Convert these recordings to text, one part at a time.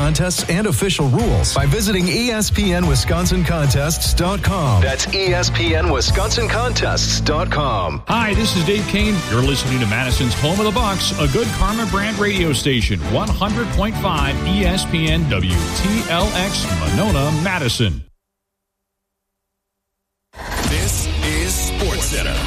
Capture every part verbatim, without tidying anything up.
contests and official rules by visiting E S P N Wisconsin Contests dot com. That's E S P N Wisconsin Contests dot com. Hi, this is Dave Kane. You're listening to Madison's Home of the Bucks, a good Karma brand radio station, one hundred point five E S P N W T L X, Monona, Madison. This is SportsCenter.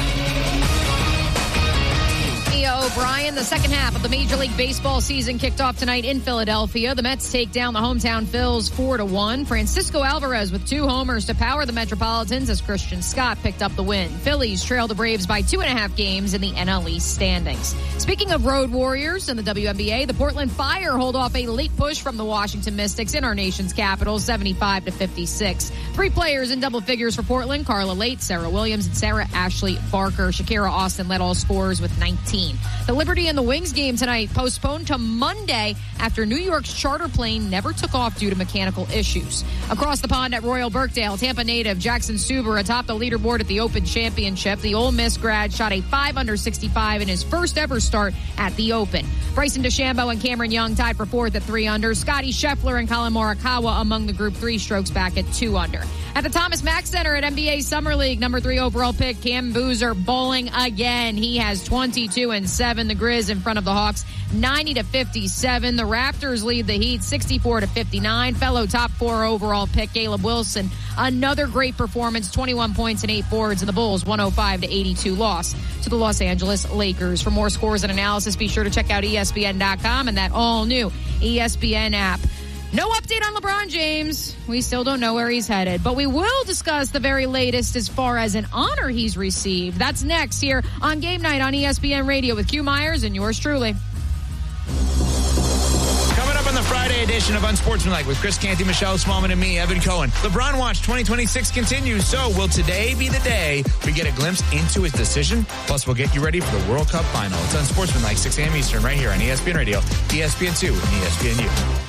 O'Brien, the second half of the Major League Baseball season kicked off tonight in Philadelphia. The Mets take down the hometown Phils four to one. Francisco Alvarez with two homers to power the Metropolitans as Christian Scott picked up the win. Phillies trail the Braves by two and a half games in the N L East standings. Speaking of road warriors in the W N B A, the Portland Fire hold off a late push from the Washington Mystics in our nation's capital, seventy-five to fifty-six. Three players in double figures for Portland: Carla Late, Sarah Williams, and Sarah Ashley Barker. Shakira Austin led all scorers with nineteen. The Liberty and the Wings game tonight postponed to Monday after New York's charter plane never took off due to mechanical issues. Across the pond at Royal Birkdale, Tampa native Jackson Stuber atop the leaderboard at the Open Championship. The Ole Miss grad shot a five under sixty-five in his first ever start at the Open. Bryson DeChambeau and Cameron Young tied for fourth at three under. Scotty Scheffler and Colin Morikawa among the group three strokes back at two under. At the Thomas Mack Center at N B A Summer League, number three overall pick Cam Boozer bowling again. He has twenty-two and seven. The Grizz in front of the Hawks, ninety to fifty-seven. The Raptors lead the Heat, sixty-four to fifty-nine. Fellow top four overall pick Caleb Wilson, another great performance, twenty-one points and eight boards. And the Bulls, one oh five to eighty-two loss to the Los Angeles Lakers. For more scores and analysis, be sure to check out E S P N dot com and that all-new E S P N app. No update on LeBron James. We still don't know where he's headed, but we will discuss the very latest as far as an honor he's received. That's next here on Game Night on E S P N Radio with Q Myers and yours truly. Coming up on the Friday edition of Unsportsmanlike with Chris Canty, Michelle Smallman, and me, Evan Cohen. LeBron Watch twenty twenty-six continues. So will today be the day we get a glimpse into his decision? Plus, we'll get you ready for the World Cup final. It's Unsportsmanlike, six a.m. Eastern, right here on E S P N Radio, E S P N two, and E S P N U.